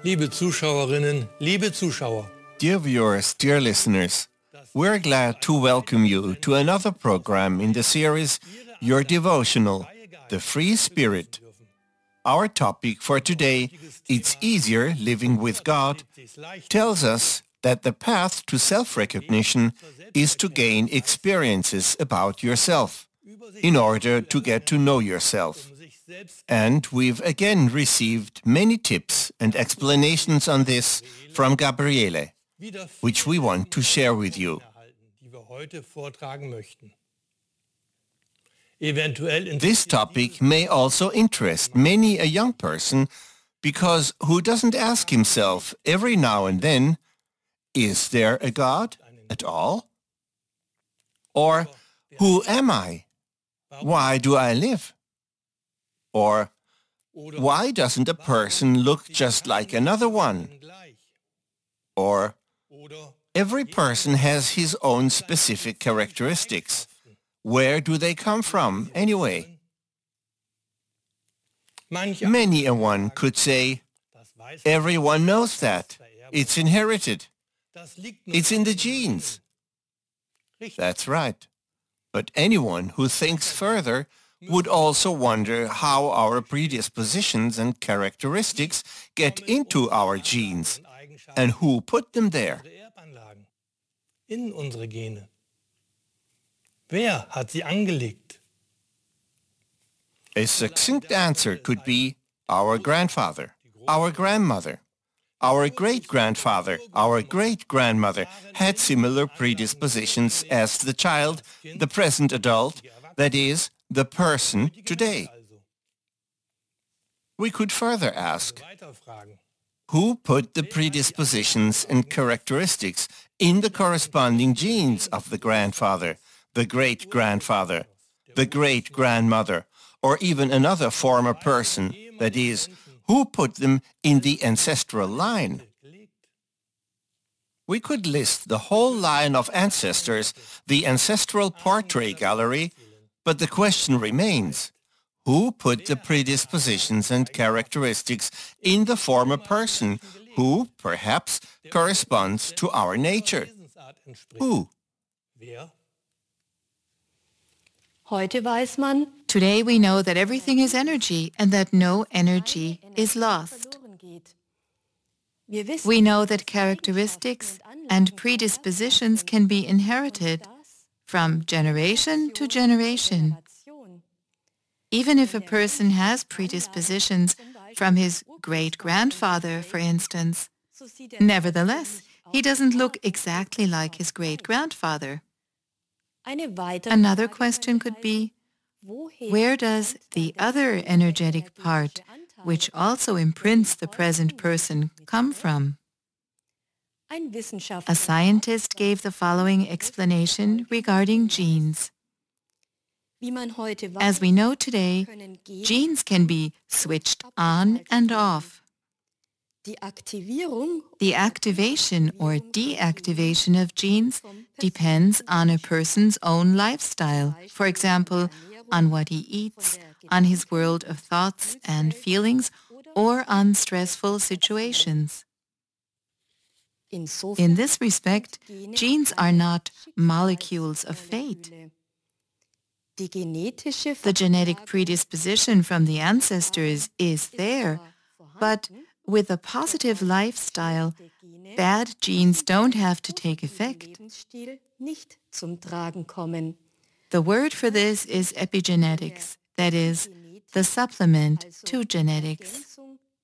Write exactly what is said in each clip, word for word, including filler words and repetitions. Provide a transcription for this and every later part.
Liebe Zuschauerinnen, liebe Zuschauer. Dear viewers, dear listeners, we're glad to welcome you to another program in the series Your Devotional, The Free Spirit. Our topic for today, It's Easier Living with God, tells us that the path to self-recognition is to gain experiences about yourself in order to get to know yourself. And we've again received many tips and explanations on this from Gabriele, which we want to share with you. This topic may also interest many a young person, because who doesn't ask himself every now and then, is there a God at all? Or, who am I? Why do I live? Or, why doesn't a person look just like another one? Or, every person has his own specific characteristics. Where do they come from, anyway? Many a one could say, everyone knows that. It's inherited. It's in the genes. That's right. But anyone who thinks further would also wonder how our predispositions and characteristics get into our genes and who put them there. In unsere Gene. Wer hat sie angelegt? A succinct answer could be our grandfather, our grandmother, our great-grandfather, our great-grandmother had similar predispositions as the child, the present adult, that is, the person today. We could further ask, who put the predispositions and characteristics in the corresponding genes of the grandfather, the great-grandfather, the great-grandmother, or even another former person, that is, who put them in the ancestral line? We could list the whole line of ancestors, the ancestral portrait gallery, but the question remains, who put the predispositions and characteristics in the former person who, perhaps, corresponds to our nature? Who? Today we know that everything is energy and that no energy is lost. We know that characteristics and predispositions can be inherited from generation to generation. Even if a person has predispositions from his great-grandfather, for instance, nevertheless, he doesn't look exactly like his great-grandfather. Another question could be, where does the other energetic part, which also imprints the present person, come from? A scientist gave the following explanation regarding genes. As we know today, genes can be switched on and off. The activation or deactivation of genes depends on a person's own lifestyle, for example, on what he eats, on his world of thoughts and feelings, or on stressful situations. In this respect, genes are not molecules of fate. The genetic predisposition from the ancestors is there, but with a positive lifestyle, bad genes don't have to take effect. The word for this is epigenetics, that is, the supplement to genetics.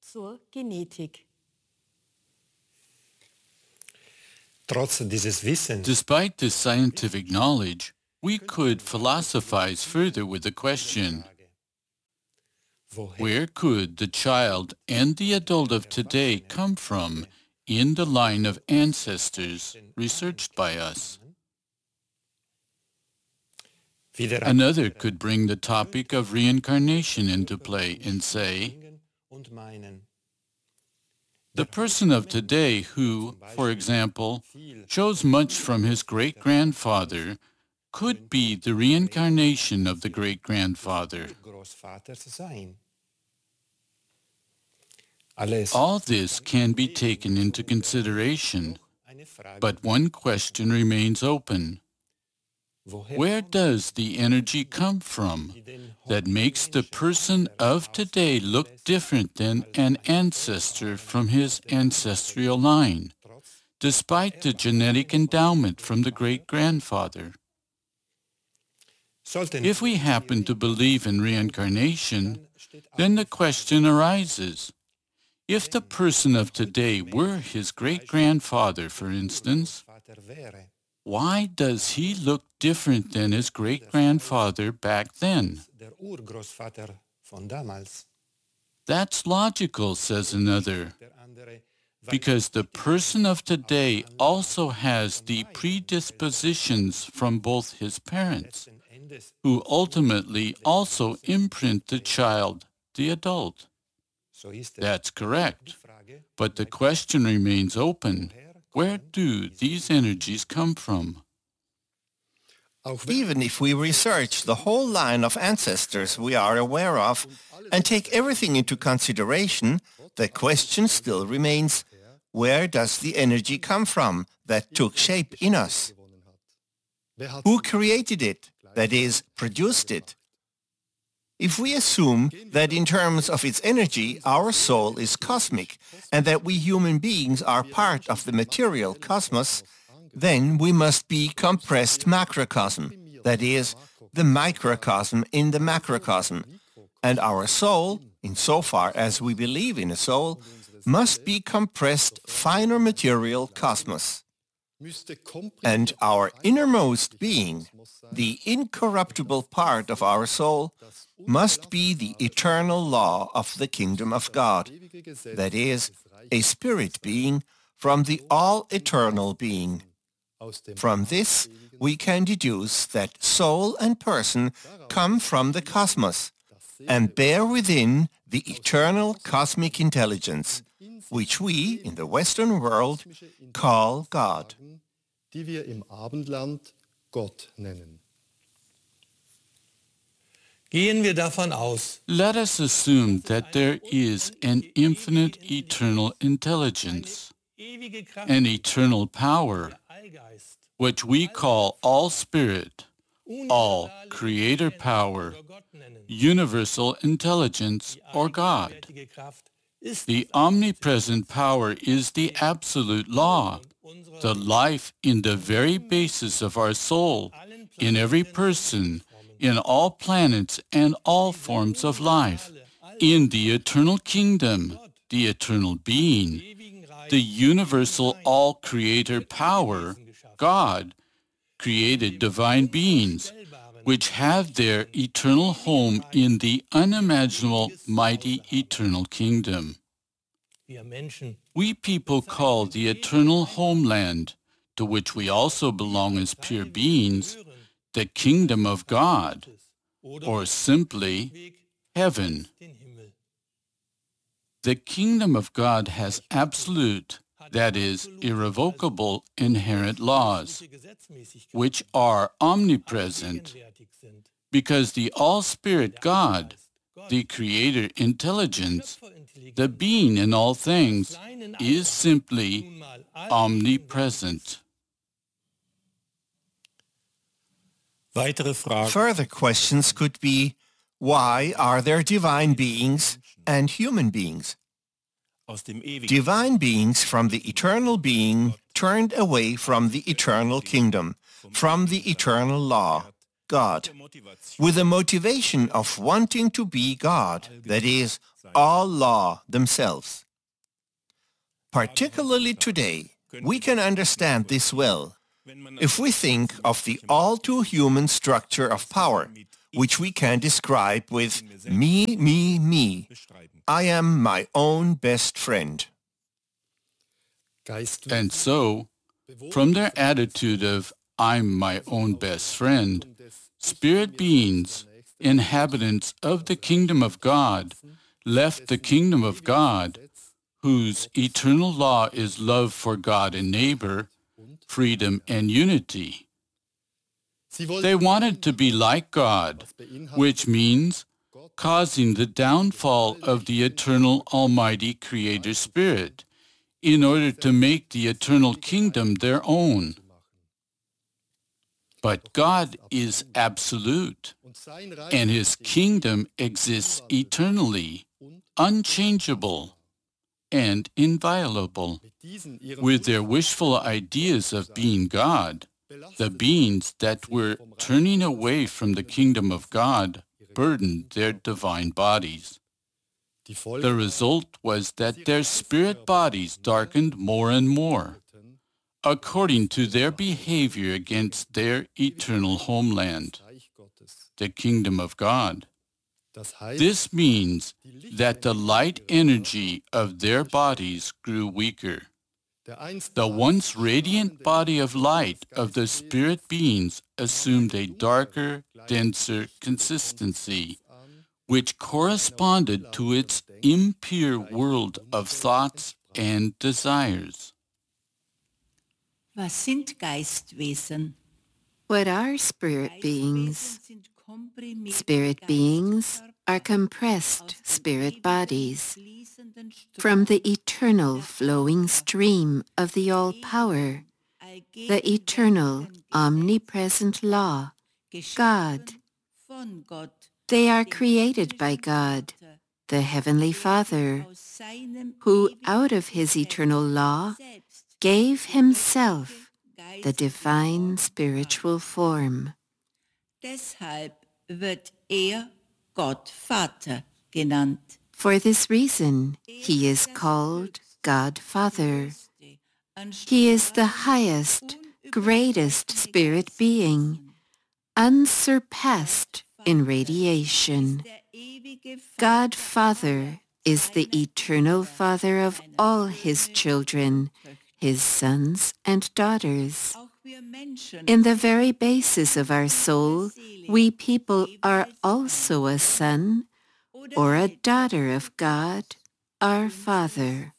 Despite this scientific knowledge, we could philosophize further with the question, where could the child and the adult of today come from in the line of ancestors researched by us? Another could bring the topic of reincarnation into play and say, the person of today who, for example, chose much from his great-grandfather could be the reincarnation of the great-grandfather. All this can be taken into consideration, but one question remains open. Where does the energy come from that makes the person of today look different than an ancestor from his ancestral line, despite the genetic endowment from the great-grandfather? If we happen to believe in reincarnation, then the question arises, if the person of today were his great-grandfather, for instance, why does he look different than his great-grandfather back then? That's logical, says another, because the person of today also has the predispositions from both his parents, who ultimately also imprint the child, the adult. That's correct. But the question remains open. Where do these energies come from? Even if we research the whole line of ancestors we are aware of and take everything into consideration, the question still remains, where does the energy come from that took shape in us? Who created it, that is, produced it? If we assume that in terms of its energy, our soul is cosmic and that we human beings are part of the material cosmos, then we must be compressed macrocosm, that is, the microcosm in the macrocosm, and our soul, insofar as we believe in a soul, must be compressed finer material cosmos. And our innermost being, the incorruptible part of our soul, must be the eternal law of the kingdom of God, that is, a spirit being from the all-eternal being. From this, we can deduce that soul and person come from the cosmos and bear within the eternal cosmic intelligence, which we, in the Western world, call God. Die wir im Abendland Gott nennen. Gehen wir davon aus, Let us assume that there is an infinite eternal intelligence, ewige Kraft, an eternal power, Allgeist, which we call all spirit, all creator power, oder Gott nennen. universal intelligence, or God. Allgegenwärtige Kraft ist The omnipresent power is the absolute law, the life in the very basis of our soul, in every person, in all planets and all forms of life, in the eternal kingdom, the eternal being, the universal all-creator power, God, created divine beings, which have their eternal home in the unimaginable, mighty eternal kingdom. wir Menschen We people call the eternal homeland, to which we also belong as pure beings, the kingdom of God, or simply heaven. den Himmel. The kingdom of God has absolute, that is, irrevocable inherent laws, Gesetzmäßigkeit which are omnipresent, gegenwärtig sind. because the all-spirit God, the creator intelligence, the being in all things, is simply Nun mal all omnipresent. Weitere Fragen. Further questions could be, why are there divine beings and human beings? Aus dem ewigen Divine beings from the eternal being turned away from the eternal kingdom, from the eternal law, God, with the motivation of wanting to be God, that is, all law themselves. Particularly today, we can understand this well if we think of the all-too-human structure of power, which we can describe with me, me, me. I am my own best friend. And so, from their attitude of I'm my own best friend, spirit beings, inhabitants of the kingdom of God, left the kingdom of God, whose eternal law is love for God and neighbor, freedom and unity. They wanted to be like God, which means causing the downfall of the eternal Almighty Creator Spirit in order to make the eternal kingdom their own. But God is absolute, and His kingdom exists eternally, unchangeable, and inviolable. With their wishful ideas of being God, the beings that were turning away from the kingdom of God burdened their divine bodies. The result was that their spirit bodies darkened more and more, according to their behavior against their eternal homeland, the kingdom of God. This means that the light energy of their bodies grew weaker. The once radiant body of light of the spirit beings assumed a darker, denser consistency, which corresponded to its impure world of thoughts and desires. Was sind Geistwesen? What are spirit beings? Spirit beings are compressed spirit bodies from the eternal flowing stream of the all-power, the eternal omnipresent law, God. They are created by God, the Heavenly Father, who out of His eternal law gave Himself the divine spiritual form. Deshalb wird er Gott Vater genannt. For this reason, He is called God Father. He is the highest, greatest spirit being, unsurpassed in radiation. God Father is the eternal Father of all His children, His sons and daughters. In the very basis of our soul, we people are also a son or a daughter of God, our Father.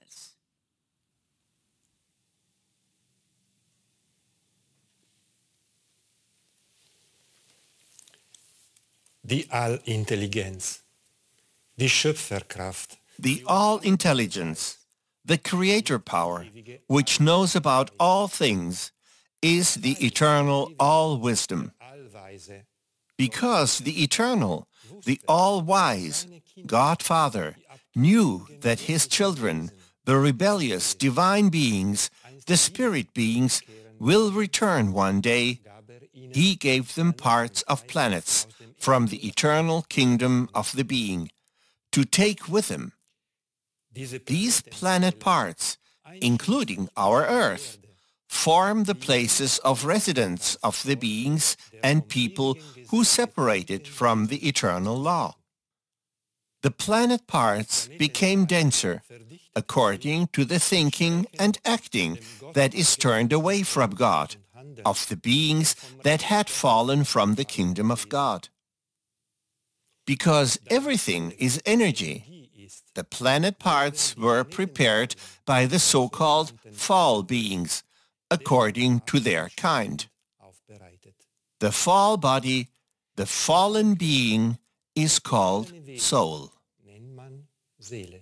Die Allintelligenz, die Schöpferkraft, The all-intelligence, the creator power, which knows about all things, is the eternal all-wisdom. Allweise, Because the eternal, the all-wise, God Father, knew that His children, the rebellious divine beings, the spirit beings, will return one day, He gave them parts of planets from the eternal kingdom of the being to take with Him. These planet parts, including our Earth, form the places of residence of the beings and people who separated from the eternal law. The planet parts became denser according to the thinking and acting that is turned away from God, of the beings that had fallen from the kingdom of God. Because everything is energy, the planet parts were prepared by the so-called fall beings, according to their kind. The fall body, the fallen being, is called soul. nennt man Seele.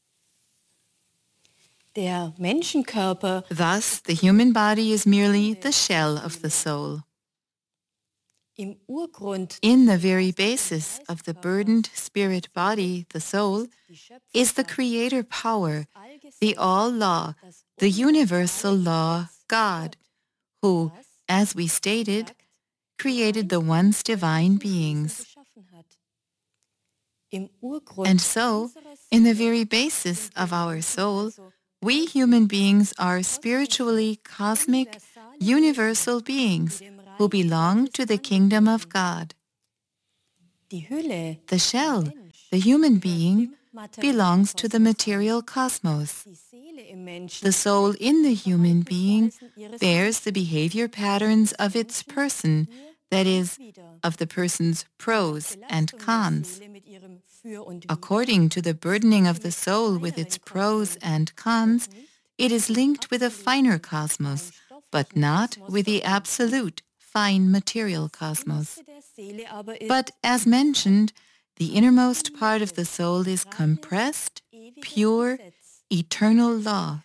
Der Menschenkörper Thus, the human body is merely the shell of the soul. im Urgrund In the very basis of the burdened spirit body, the soul, is the creator power, the all-law, the universal law, God, who, as we stated, created the once divine beings. geschaffen hat. Im Urgrund And so, in the very basis of our soul, we human beings are spiritually cosmic, universal beings who belong to the kingdom of God. die Hülle, The shell, the human being, belongs to the material cosmos. die Seele im Menschen, The soul in the human being bears the behavior patterns of its person, that is, of the person's pros and cons. Seele mit ihrem Für und Wider. According to the burdening of the soul with its pros and cons, it is linked with a finer cosmos, but not with the absolute fine material cosmos. Der Seele aber ist But as mentioned, the innermost part of the soul is compressed, pure, eternal law.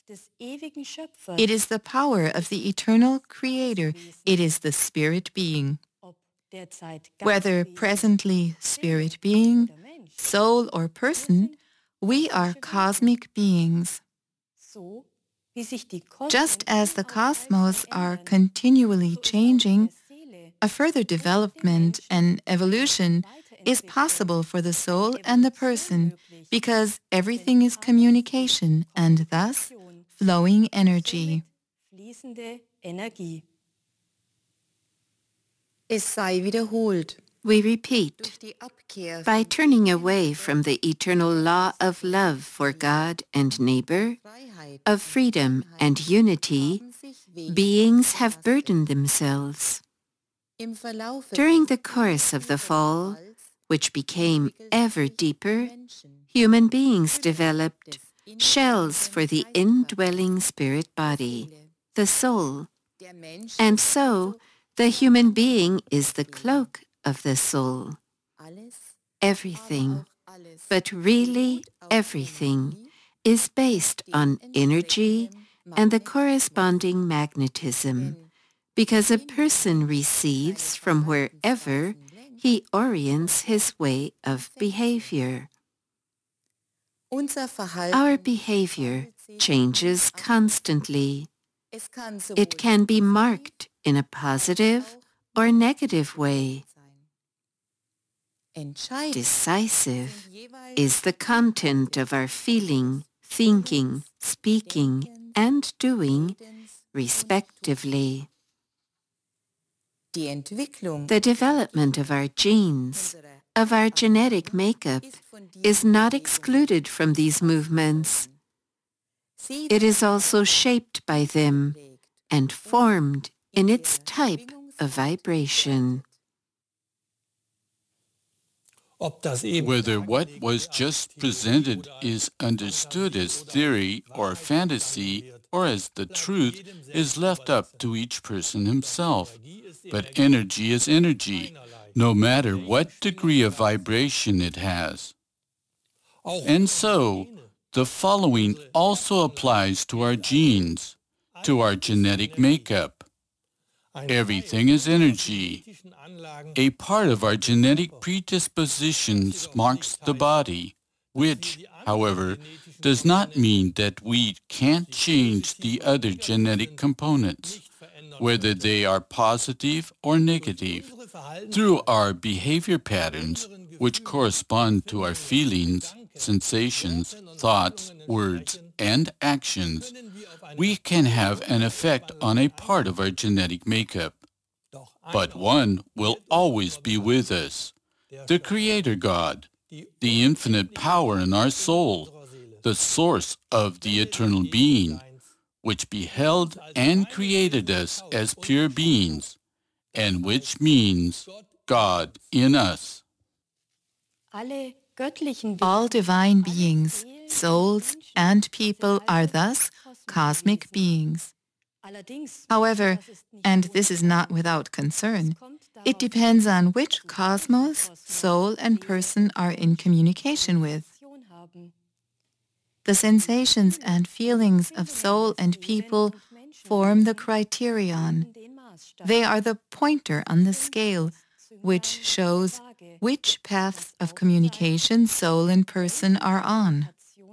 It is the power of the eternal Creator. It is the spirit being. Whether presently spirit being, soul or person, we are cosmic beings. Just as the cosmos are continually changing, a further development and evolution is possible for the soul and the person because everything is communication and thus flowing energy. Es sei wiederholt. We repeat, by turning away from the eternal law of love for God and neighbor, of freedom and unity, beings have burdened themselves. During the course of the fall, which became ever deeper, human beings developed shells for the indwelling spirit body, the soul. And so, the human being is the cloak of the soul. Everything, but really everything, is based on energy and the corresponding magnetism, because a person receives from wherever he orients his way of behavior. Our behavior changes constantly. It can be marked in a positive or negative way. Decisive is the content of our feeling, thinking, speaking, and doing, respectively. The development of our genes, of our genetic makeup, is not excluded from these movements. It is also shaped by them and formed in its type of vibration. Whether what was just presented is understood as theory or fantasy or as the truth is left up to each person himself. But energy is energy, no matter what degree of vibration it has. And so, the following also applies to our genes, to our genetic makeup. Everything is energy. A part of our genetic predispositions marks the body, which, however, does not mean that we can't change the other genetic components, whether they are positive or negative, through our behavior patterns, which correspond to our feelings, sensations, thoughts, words, and actions. We can have an effect on a part of our genetic makeup. But one will always be with us, the Creator God, the infinite power in our soul, the source of the eternal being, which beheld and created us as pure beings, and which means God in us. All divine beings, souls, and people are thus cosmic beings. However, and this is not without concern, it depends on which cosmos, soul, and person are in communication with. The sensations and feelings of soul and people form the criterion. They are the pointer on the scale, which shows which paths of communication soul and person are on.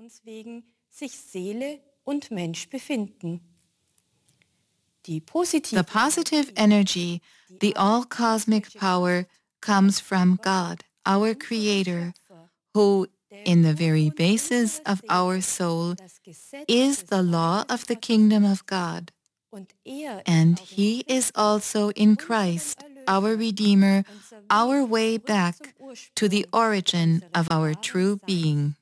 The positive energy, the all-cosmic power, comes from God, our Creator, who, in the very basis of our soul, is the law of the kingdom of God. And He is also in Christ, our Redeemer, our way back to the origin of our true being.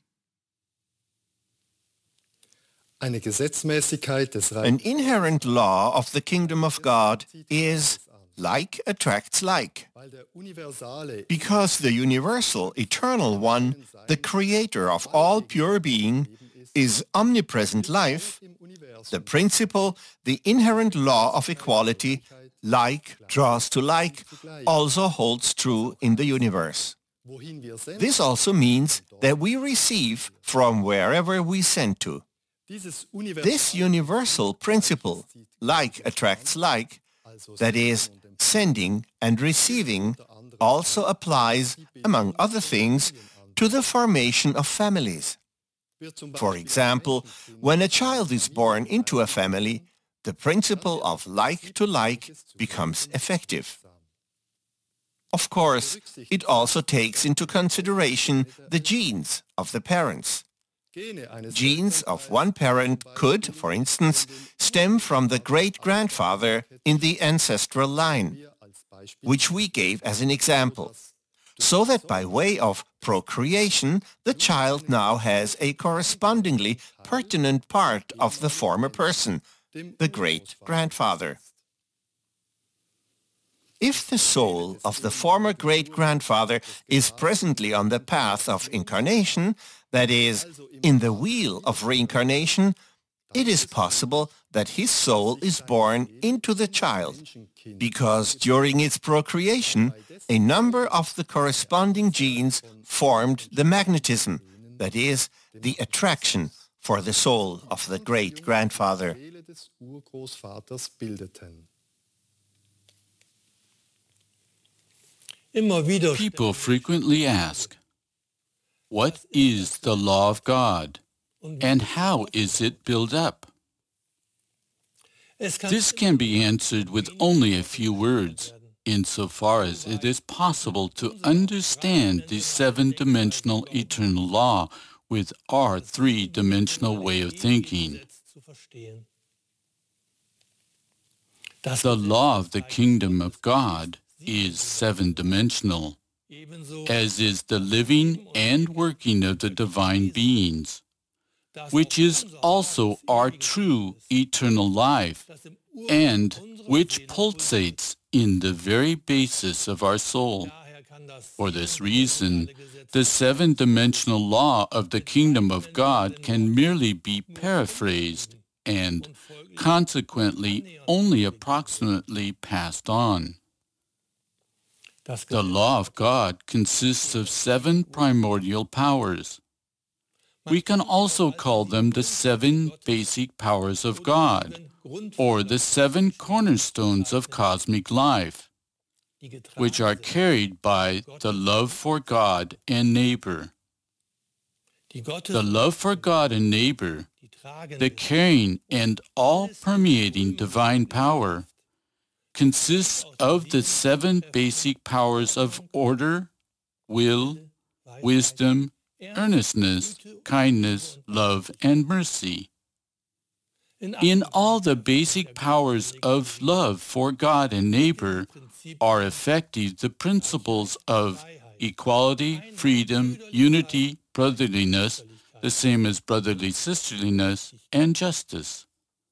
An inherent law of the kingdom of God is like attracts like. Because the universal, eternal one, the creator of all pure being, is omnipresent life, the principle, the inherent law of equality, like draws to like, also holds true in the universe. wohin wir senden. This also means that we receive from wherever we send to. Dieses universal This universal principle, like attracts like, that is, sending and receiving, also applies, among other things, to the formation of families. For example, when a child is born into a family, the principle of like to like becomes effective. Of course, it also takes into consideration the genes of the parents. Genes of one parent could, for instance, stem from the great-grandfather in the ancestral line, which we gave as an example, so that by way of procreation, the child now has a correspondingly pertinent part of the former person, the great-grandfather. If the soul of the former great-grandfather is presently on the path of incarnation, that is, in the wheel of reincarnation, it is possible that his soul is born into the child, because during its procreation, a number of the corresponding genes formed the magnetism, that is, the attraction for the soul of the great-grandfather. People frequently ask, what is the law of God, and how is it built up? This can be answered with only a few words, insofar as it is possible to understand the seven-dimensional eternal law with our three-dimensional way of thinking. The law of the kingdom of God is seven-dimensional, as is the living and working of the divine beings, which is also our true eternal life, and which pulsates in the very basis of our soul. For this reason, the seven-dimensional law of the kingdom of God can merely be paraphrased and, consequently, only approximately passed on. The law of God consists of seven primordial powers. We can also call them the seven basic powers of God, or the seven cornerstones of cosmic life, which are carried by the love for God and neighbor. The love for God and neighbor, the carrying and all-permeating divine power, consists of the seven basic powers of order, will, wisdom, earnestness, kindness, love, and mercy. In all the basic powers of love for God and neighbor are effective the principles of equality, freedom, unity, brotherliness, the same as brotherly sisterliness, and justice.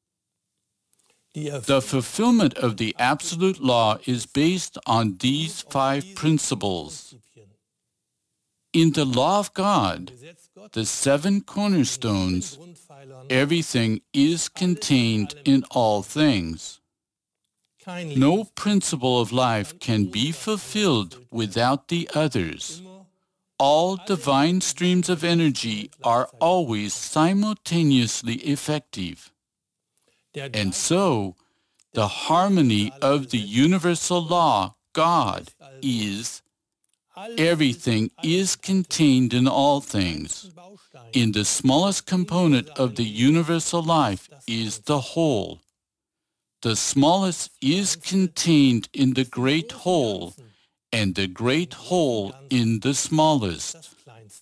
The fulfillment of the absolute law is based on these five principles. In the law of God, the seven cornerstones, everything is contained in all things. No principle of life can be fulfilled without the others. All divine streams of energy are always simultaneously effective. And so, the harmony of the universal law, God, is everything is contained in all things. In the smallest component of the universal life is the whole. The smallest is contained in the great whole, and the great whole in the smallest.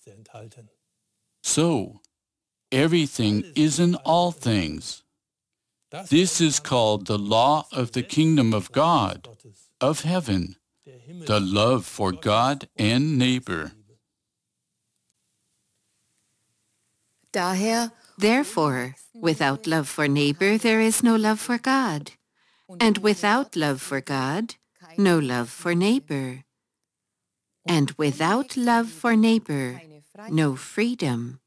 So, everything is in all things. This is called the law of the kingdom of God, of heaven, the love for God and neighbor. Therefore, without love for neighbor, there is no love for God. And without love for God, no love for neighbor. And without love for neighbor, no freedom.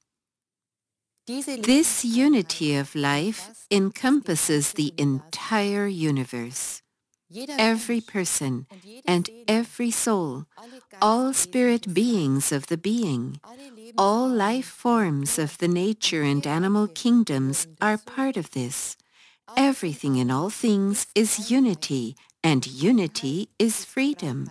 This unity of life encompasses the entire universe. every person, and every soul, all spirit beings of the being, all life forms of the nature and animal kingdoms are part of this. Everything in all things is unity, and unity is freedom.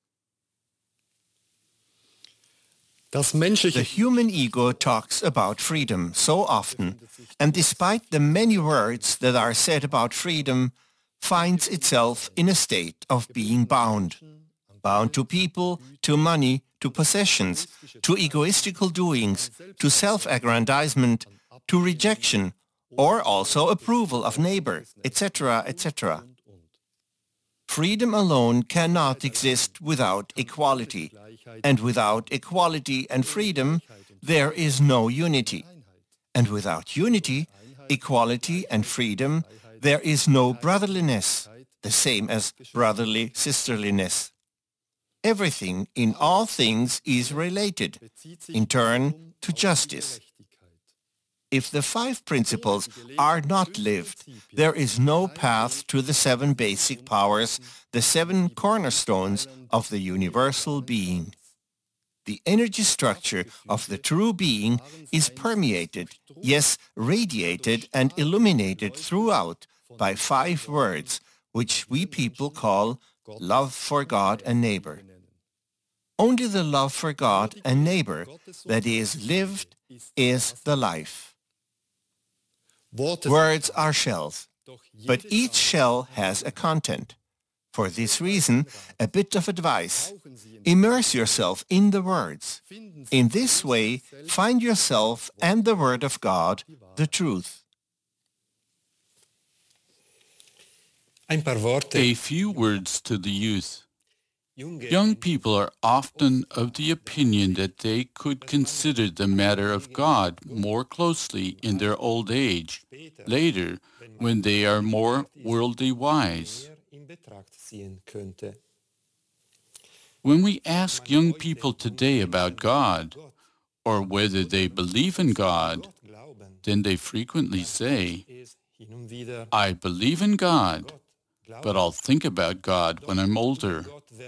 The human ego talks about freedom so often, and despite the many words that are said about freedom, finds itself in a state of being bound. Bound to people, to money, to possessions, to egoistical doings, to self-aggrandizement, to rejection, or also approval of neighbor, et cetera, et cetera. Freedom alone cannot exist without equality, and without equality and freedom, there is no unity. And without unity, equality and freedom, there is no brotherliness, the same as brotherly sisterliness. Everything in all things is related, in turn, to justice. If the five principles are not lived, there is no path to the seven basic powers, the seven cornerstones of the universal being. The energy structure of the true being is permeated, yes, radiated and illuminated throughout by five words, which we people call love for God and neighbor. Only the love for God and neighbor that is lived is the life. Words are shells, but each shell has a content. For this reason, a bit of advice: immerse yourself in the words. In this way, find yourself and the Word of God, the truth. A few words to the youth. Young people are often of the opinion that they could consider the matter of God more closely in their old age, later, when they are more worldly wise. When we ask young people today about God, or whether they believe in God, then they frequently say, "I believe in God, but I'll think about God when I'm older."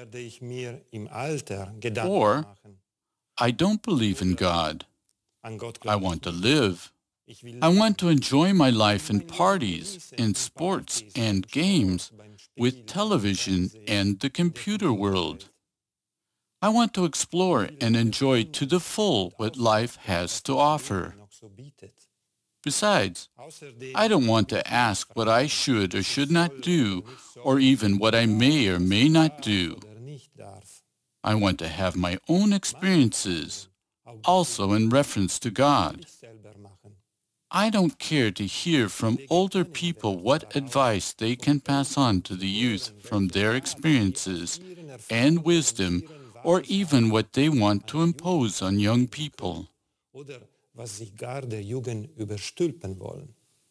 Or, "I don't believe in God. I want to live. I want to enjoy my life in parties, in sports and games, with television and the computer world. I want to explore and enjoy to the full what life has to offer. Besides, I don't want to ask what I should or should not do, or even what I may or may not do. I want to have my own experiences, also in reference to God. I don't care to hear from older people what advice they can pass on to the youth from their experiences and wisdom, or even what they want to impose on young people." was sich gar der Jugend überstülpen wollen.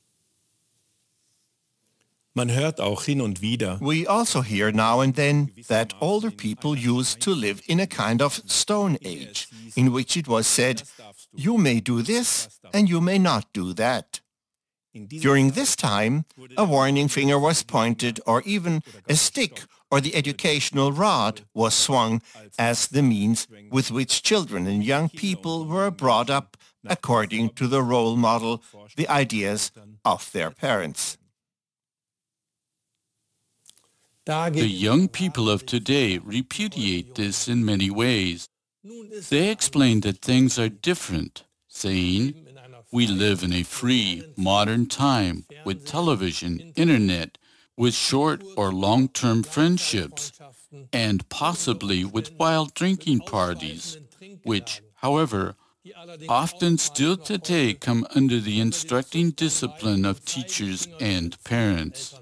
Man hört auch hin und wieder. We also hear now and then that older people used to live in a kind of stone age, in which it was said, "You may do this and you may not do that." During this time, a warning finger was pointed, or even a stick or the educational rod was swung as the means with which children and young people were brought up according to the role model, the ideas of their parents. The young people of today repudiate this in many ways. They explain that things are different, saying, "We live in a free, modern time with television, internet, with short or long-term friendships, and possibly with wild drinking parties, which, however, often still today come under the instructing discipline of teachers and parents."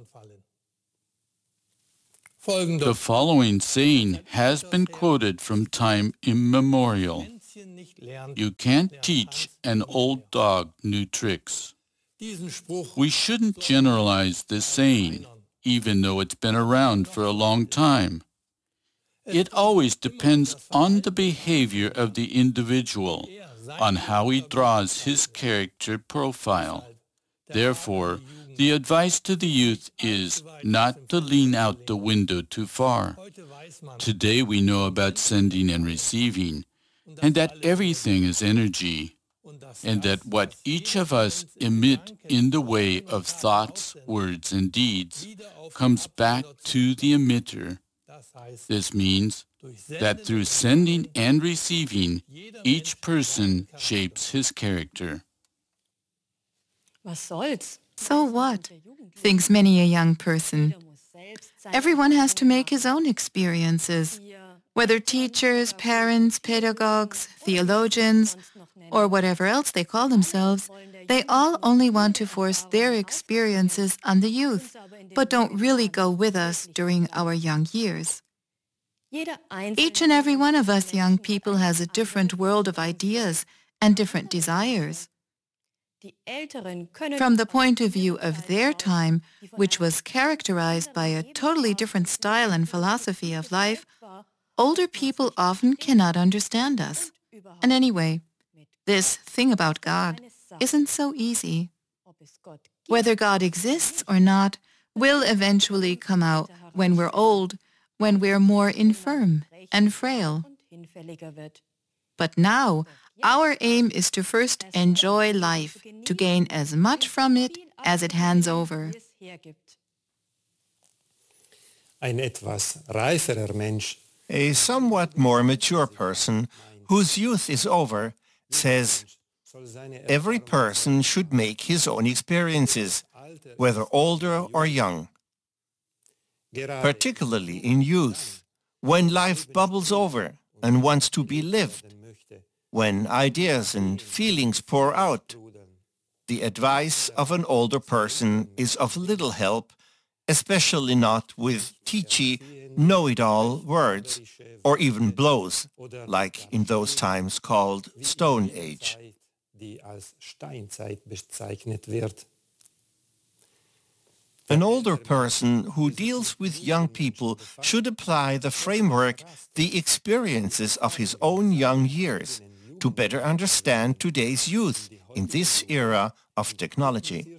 The following saying has been quoted from time immemorial: "You can't teach an old dog new tricks." We shouldn't generalize this saying, even though it's been around for a long time. It always depends on the behavior of the individual, on how he draws his character profile. Therefore, The advice to the youth is not to lean out the window too far. Today we know about sending and receiving, and that everything is energy, and that what each of us emit in the way of thoughts, words, and deeds comes back to the emitter. This means that through sending and receiving, each person shapes his character. So what? Thinks many a young person. Everyone has to make his own experiences. Whether teachers, parents, pedagogues, theologians, or whatever else they call themselves, they all only want to force their experiences on the youth, but don't really go with us during our young years. Each and every one of us young people has a different world of ideas and different desires. From the point of view of their time, which was characterized by a totally different style and philosophy of life, older people often cannot understand us. And anyway, this thing about God isn't so easy. Whether God exists or not will eventually come out when we're old, when we're more infirm and frail. But now, our aim is to first enjoy life, to gain as much from it as it hands over. Ein etwas reiferer Mensch, a somewhat more mature person whose youth is over, says, every person should make his own experiences, whether older or young. Particularly in youth, when life bubbles over and wants to be lived, when ideas and feelings pour out, the advice of an older person is of little help, especially not with teachy, know-it-all words, or even blows, like in those times called Stone Age. An older person who deals with young people should apply the framework, the experiences of his own young years, to better understand today's youth in this era of technology.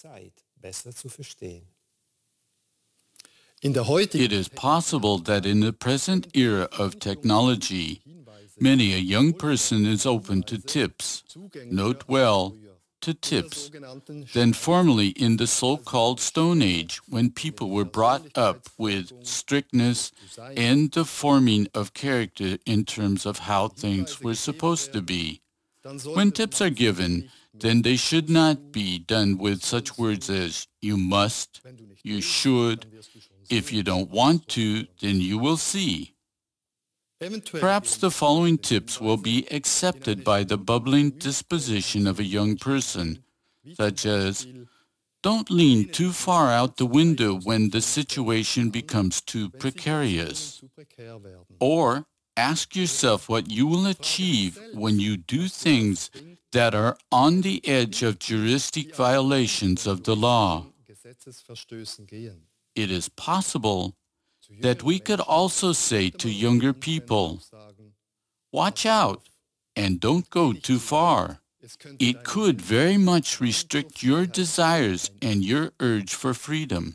It is possible that in the present era of technology, many a young person is open to tips. Note well, to tips, than formerly in the so-called Stone Age, when people were brought up with strictness and the forming of character in terms of how things were supposed to be. When tips are given, then they should not be done with such words as you must, you should, if you don't want to, then you will see. Perhaps the following tips will be accepted by the bubbling disposition of a young person, such as, don't lean too far out the window when the situation becomes too precarious. Or, ask yourself what you will achieve when you do things that are on the edge of juristic violations of the law. It is possible that we could also say to younger people, watch out and don't go too far. It could very much restrict your desires and your urge for freedom.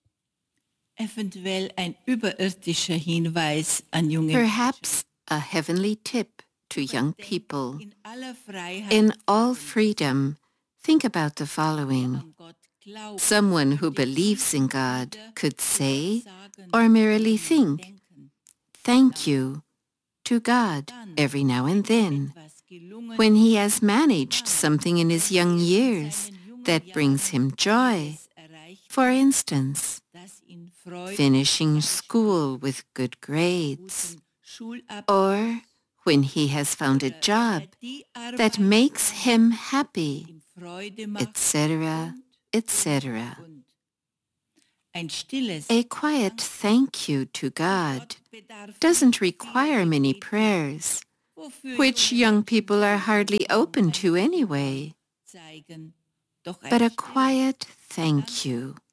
Perhaps a heavenly tip to young people. In all freedom, think about the following. Someone who believes in God could say, or merely think, thank you to God every now and then, when he has managed something in his young years that brings him joy. For instance, finishing school with good grades, or when he has found a job that makes him happy, et cetera, et cetera. A quiet thank you to God doesn't require many prayers, which young people are hardly open to anyway. But a quiet thank you